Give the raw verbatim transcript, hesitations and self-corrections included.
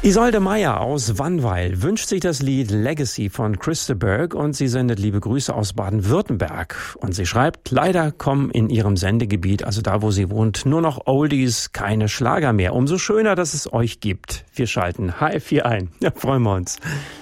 Isolde Meyer aus Wannweil wünscht sich das Lied Legacy von Christa Berg und sie sendet liebe Grüße aus Baden-Württemberg. Und sie schreibt, leider kommen in ihrem Sendegebiet, also da, wo sie wohnt, nur noch Oldies, keine Schlager mehr. Umso schöner, dass es euch gibt. Wir schalten H F vier ein. Ja, freuen wir uns.